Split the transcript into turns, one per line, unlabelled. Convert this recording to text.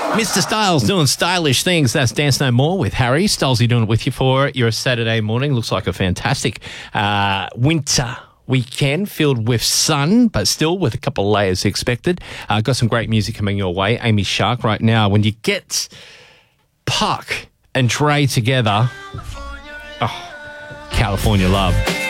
Mr. Styles doing stylish things. That's Dance No More with Harry. Stylesy doing it with you for your Saturday morning. Looks like a fantastic winter weekend filled with sun, but still with a couple of layers expected. Got some great music coming your way. Amy Shark right now. When you get Puck and Dre together, oh, California Love.